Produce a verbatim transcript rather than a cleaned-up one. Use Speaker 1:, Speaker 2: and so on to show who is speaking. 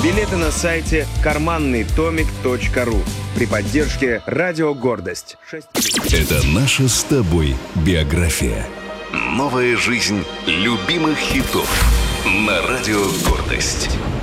Speaker 1: Билеты на сайте карманный томик точка ру при поддержке «Радио Гордость».
Speaker 2: Это наша с тобой биография. Новая жизнь любимых хитов на «Радио Гордость».